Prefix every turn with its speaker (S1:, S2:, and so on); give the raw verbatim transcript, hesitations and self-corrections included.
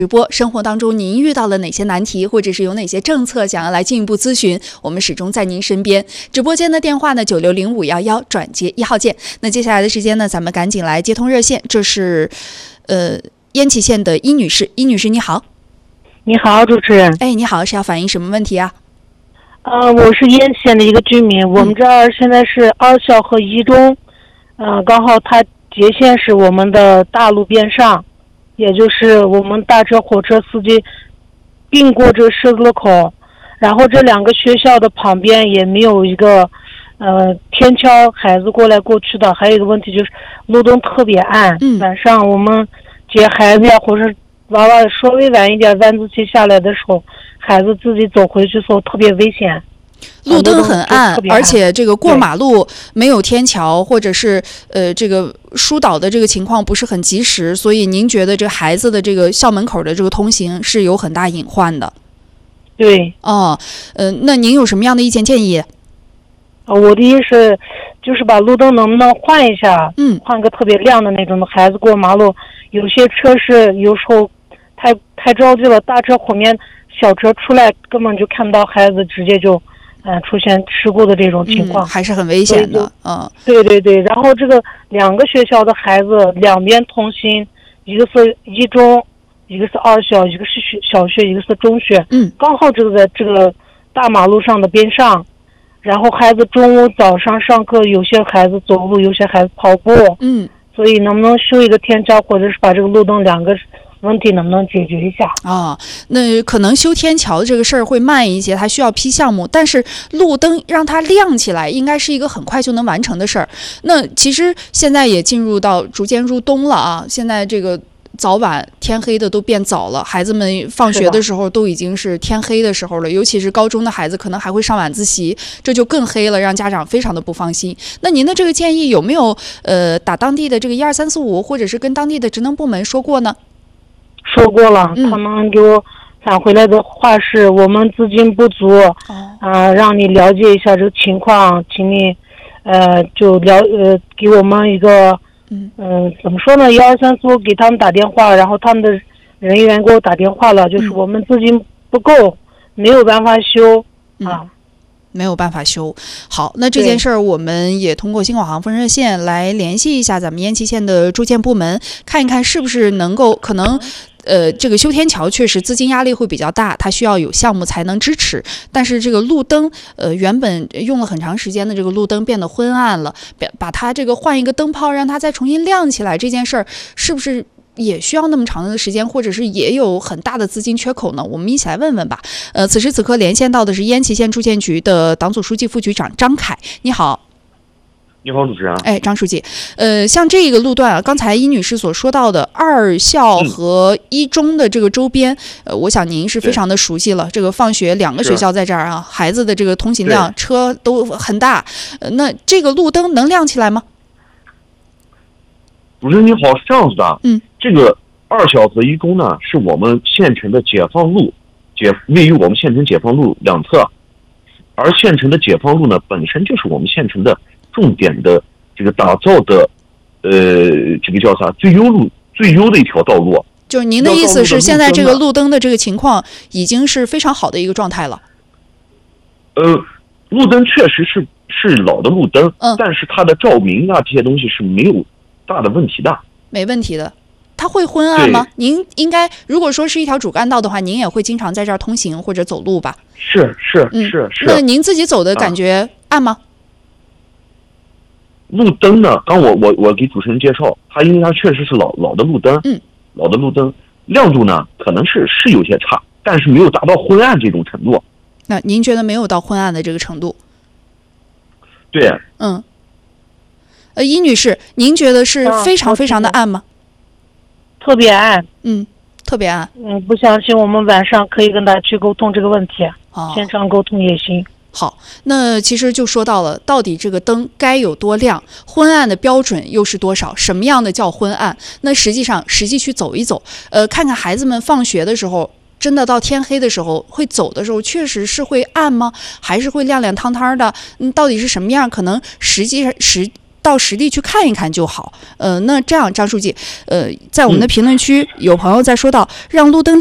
S1: 直播生活当中您遇到了哪些难题，或者是有哪些政策想要来进一步咨询，我们始终在您身边。直播间的电话呢九六零五一一，转接一号键。那接下来的时间呢，咱们赶紧来接通热线，这是呃烟蕲县的伊女士。伊女士你好。
S2: 你好，主持人。
S1: 哎，你好，是要反映什么问题啊？
S2: 呃，我是烟蕲县的一个居民，我们这儿现在是二校和一中，呃，刚好它接线是我们的大路边上，也就是我们大车火车司机并过这个十字路口，然后这两个学校的旁边也没有一个呃天桥，孩子过来过去的。还有一个问题就是路灯特别暗，
S1: 嗯，
S2: 晚上我们接孩子呀，或者娃娃稍微晚一点晚自习下来的时候，孩子自己走回去的时候特别危险。
S1: 路灯很暗，而且这个过马路没有天桥，或者是呃这个疏导的这个情况不是很及时，所以您觉得这孩子的这个校门口的这个通行是有很大隐患的。
S2: 对。
S1: 哦，呃，那您有什么样的意见建议？
S2: 我的意思就是把路灯能不能换一下，
S1: 嗯，
S2: 换个特别亮的那种的，孩子过马路，有些车是有时候太太着急了，大车后面小车出来根本就看不到孩子，直接就嗯、呃、出现事故的这种情况，
S1: 嗯、还是很危险的。嗯，
S2: 对对对。然后这个两个学校的孩子两边通行，一个是一中，一个是二校，一个是小学，一个是中学，
S1: 嗯，
S2: 刚好这个在这个大马路上的边上。然后孩子中午早上上课，有些孩子走路，有些孩子跑步，
S1: 嗯，
S2: 所以能不能修一个天桥，或者是把这个路灯两个问题能不能解决一下
S1: 啊？那可能修天桥这个事儿会慢一些，它需要批项目，但是路灯让它亮起来，应该是一个很快就能完成的事儿。那其实现在也进入到逐渐入冬了啊，现在这个早晚天黑的都变早了，孩子们放学的时候都已经是天黑的时候了，尤其是高中的孩子可能还会上晚自习，这就更黑了，让家长非常的不放心。那您的这个建议有没有呃打当地的这个一二三四五，或者是跟当地的职能部门说过呢？
S2: 说过了，
S1: 嗯、
S2: 他们给我返回来的话是我们资金不足，啊、
S1: 哦
S2: 呃，让你了解一下这个情况，请你呃就了呃给我们一个。嗯、呃、怎么说呢？一二三四五给他们打电话，然后他们的人员给我打电话了，就是我们资金不够，嗯、没有办法修啊、
S1: 嗯，没有办法修。好，那这件事儿我们也通过新广航风热线来联系一下咱们烟蕲县的住建部门，看一看是不是能够可能。呃，这个修天桥确实资金压力会比较大，它需要有项目才能支持。但是这个路灯，呃，原本用了很长时间的这个路灯变得昏暗了，把把它这个换一个灯泡，让它再重新亮起来，这件事儿是不是也需要那么长的时间，或者是也有很大的资金缺口呢？我们一起来问问吧。呃，此时此刻连线到的是烟蕲县住建局的党组书记、副局长张凯，你好。
S3: 你好，主持人。
S1: 哎，张书记，呃，像这个路段啊，刚才伊女士所说到的二校和一中的这个周边，嗯、呃，我想您是非常的熟悉了。这个放学两个学校在这儿啊，孩子的这个通行量车都很大，呃，那这个路灯能亮起来吗？
S3: 主持人你好，是这样子的，
S1: 嗯，
S3: 这个二校和一中呢，是我们县城的解放路，解位于我们县城解放路两侧，而县城的解放路呢，本身就是我们县城的。重点的这个打造的，呃，这个叫啥？最优路最优的一条道路。
S1: 就是您的意思是，现在这个路灯的这个情况已经是非常好的一个状态了。
S3: 呃，路灯确实是是老的路灯，
S1: 嗯，
S3: 但是它的照明啊这些东西是没有大的问题的。
S1: 没问题的。它会昏暗吗？您应该如果说是一条主干道的话，您也会经常在这儿通行或者走路吧？
S3: 是是是是。
S1: 嗯、那您自己走的感觉暗吗？
S3: 啊路灯呢？刚我我我给主持人介绍，它因为它确实是老老的路灯，
S1: 嗯，
S3: 老的路灯亮度呢可能是是有些差，但是没有达到昏暗这种程度。
S1: 那您觉得没有到昏暗的这个程度？
S3: 对，
S1: 嗯，呃，伊女士，您觉得是非常非常的暗吗？
S2: 特别暗，
S1: 嗯，特别暗。
S2: 嗯，不相信我们晚上可以跟他去沟通这个问题，
S1: 哦、
S2: 线上沟通也行。
S1: 好，那其实就说到了，到底这个灯该有多亮，昏暗的标准又是多少？什么样的叫昏暗？那实际上实际去走一走，呃，看看孩子们放学的时候，真的到天黑的时候，会走的时候，确实是会暗吗？还是会亮亮堂堂的？嗯，到底是什么样？可能实际上实到实地去看一看就好。呃，那这样张书记，呃，在我们的评论区有朋友在说到，让路灯